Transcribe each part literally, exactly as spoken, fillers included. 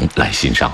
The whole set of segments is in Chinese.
来欣赏。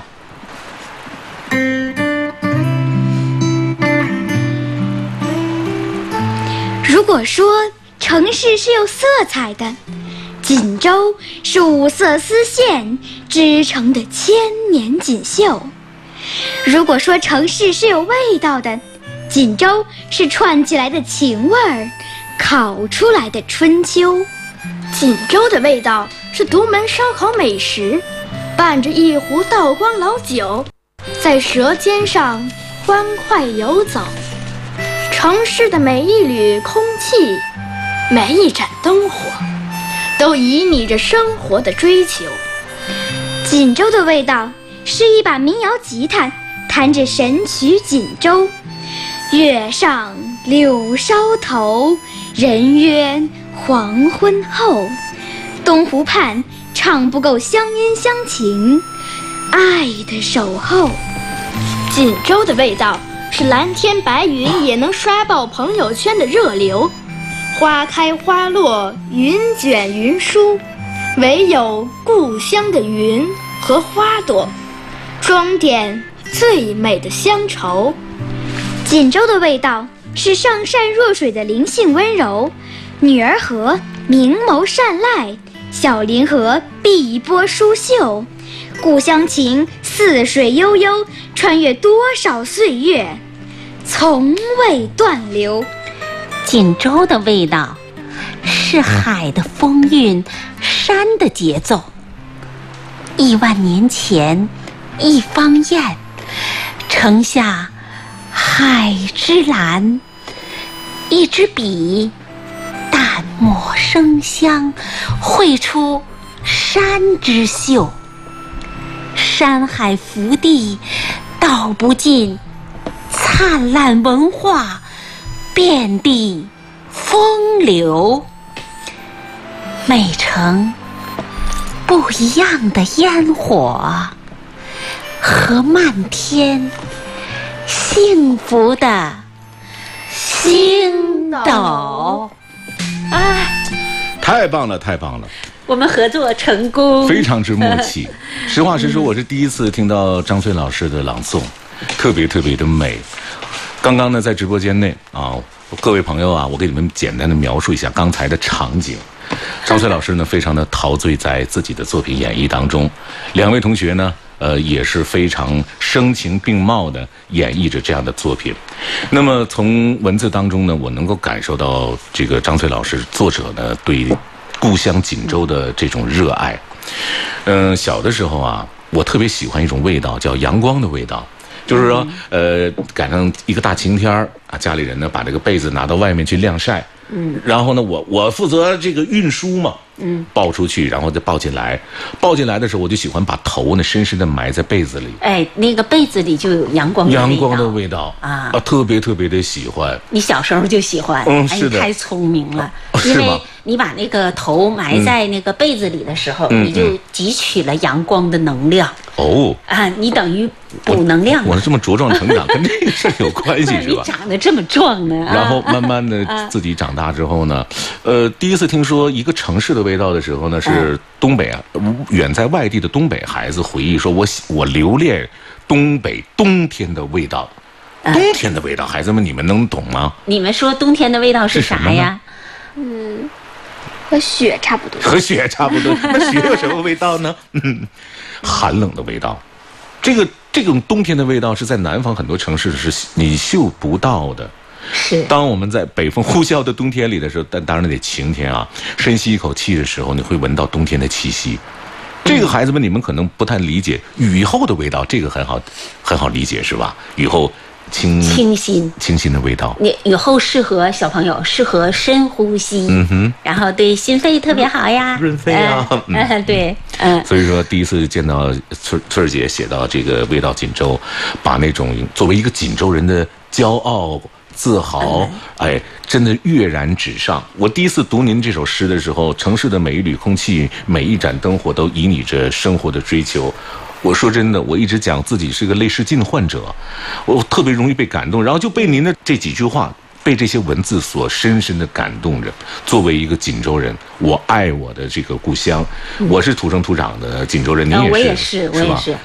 如果说城市是有色彩的，锦州是五色丝线织成的千年锦绣；如果说城市是有味道的，锦州是串起来的情味儿，烤出来的春秋。 锦州的味道是独门烧烤美食，伴着一壶道光老酒，在舌尖上欢快游走。城市的每一缕空气，每一盏灯火，都旖旎着生活的追求。 锦州的味道是一把民谣吉他弹着神曲锦州。月上柳梢头，人约黄昏后。东湖畔唱不够乡音乡情，爱的守候。 锦州的味道是蓝天白云也能刷爆朋友圈的热流。花开花落，云卷云舒，唯有故乡的云和花朵，装点最美的乡愁。 锦州的味道是上善若水的灵性温柔，女儿河明眸善睐，小林河碧波疏秀，故乡情似水悠悠，穿越多少岁月，从未断流。 锦州的味道是海的风韵，山的节奏。亿万年前，一方雁盛下海之蓝，一支笔淡墨生香，绘出山之秀。山海福地，道不尽灿烂文化，遍地风流。美城不一样的烟火和漫天幸福的星斗。 啊，太棒了，太棒了！ 我们合作成功， 非常之默契。实话实说，我是第一次听到张翠老师的朗诵，特别特别的美。刚刚呢，在直播间内啊，各位朋友啊，我给你们简单的描述一下刚才的场景。张翠老师呢，非常的陶醉在自己的作品演绎当中，两位同学呢，呃，也是非常声情并茂的演绎着这样的作品。那么从文字当中呢，我能够感受到这个张翠老师作者呢对故乡锦州的这种热爱。嗯、呃，小的时候啊，我特别喜欢一种味道，叫阳光的味道。就是说，呃，赶上一个大晴天啊，家里人呢把这个被子拿到外面去晾晒，嗯，然后呢，我我负责这个运输嘛，嗯，抱出去，然后再抱进来。抱进来的时候，我就喜欢把头呢深深的埋在被子里。 哎，那个被子里就有阳光的味道， 阳光的味道啊啊，特别特别的喜欢。 你小时候就喜欢， 嗯，是的， 哎，太聪明了， 哦、 因为你把那个头埋在那个被子里的时候，嗯、你就汲取了阳光的能量。 哦， 啊，你等于补能量。 我这么茁壮成长，跟这个事有关系是吧？ 你长得这么壮呢。 然后慢慢的自己长大之后呢，呃，第一次听说一个城市的味道的时候呢，是东北啊，远在外地的东北孩子回忆说，我我留恋东北冬天的味道。冬天的味道，孩子们你们能懂吗？ 你们说冬天的味道是啥呀？ 嗯，和雪差不多。 和雪差不多。那雪有什么味道呢？嗯，寒冷的味道。这个这种冬天的味道是在南方很多城市是你嗅不到的。 是。 当我们在北风呼啸的冬天里的时候，但当然得晴天啊，深吸一口气的时候，你会闻到冬天的气息。这个孩子们你们可能不太理解雨后的味道，这个很好很好理解是吧？雨后清清新清新的味道， 你以后适合小朋友，适合深呼吸， 嗯哼， 然后对心肺特别好呀， 润肺啊， 嗯，嗯对，嗯， 所以说第一次见到翠翠儿姐写到这个味道锦州，把那种作为一个锦州人的骄傲自豪，嗯、哎，真的跃然纸上。我第一次读您这首诗的时候，城市的每一缕空气，每一盏灯火，都旖旎着生活的追求。我说真的，我一直讲自己是个泪失禁患者，我特别容易被感动，然后就被您的这几句话，被这些文字所深深的感动着。作为一个锦州人，我爱我的这个故乡，嗯、我是土生土长的锦州人，您也是， 哦、我也是，我也是。